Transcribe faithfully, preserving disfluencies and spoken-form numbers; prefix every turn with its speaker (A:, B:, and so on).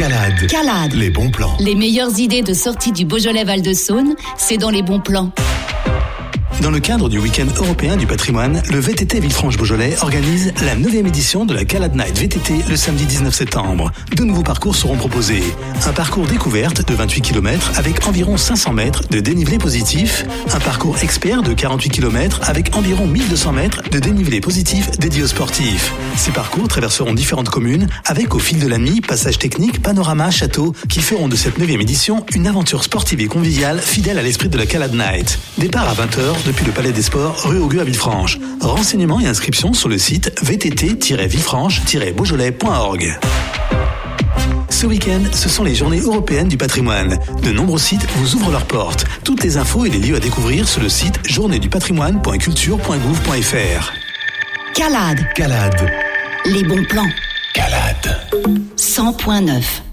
A: Calade.
B: Calade.
A: Les bons plans.
B: Les meilleures idées de sortie du Beaujolais Val-de-Saône, c'est dans les bons plans.
C: Dans le cadre du Week-end européen du patrimoine, le V T T Villefranche-Beaujolais organise la neuvième édition de la Calade Night V T T le samedi dix-neuf septembre. Deux nouveaux parcours seront proposés. Un parcours découverte de vingt-huit kilomètres avec environ cinq cents mètres de dénivelé positif. Un parcours expert de quarante-huit kilomètres avec environ mille deux cents mètres de dénivelé positif dédié aux sportifs. Ces parcours traverseront différentes communes avec au fil de la nuit, passages techniques, panoramas, châteaux qui feront de cette neuvième édition une aventure sportive et conviviale fidèle à l'esprit de la Calade Night. Départ à vingt heures depuis le Palais des Sports, rue Auguste à Villefranche. Renseignements et inscriptions sur le site v t t tiret villefranche tiret beaujolais point org. Ce week-end, ce sont les journées européennes du patrimoine. De nombreux sites vous ouvrent leurs portes. Toutes les infos et les lieux à découvrir sur le site journée du patrimoine point culture point gouv point f r.
B: Calade.
A: Calade.
B: Les bons plans.
A: Calade.
B: cent point neuf.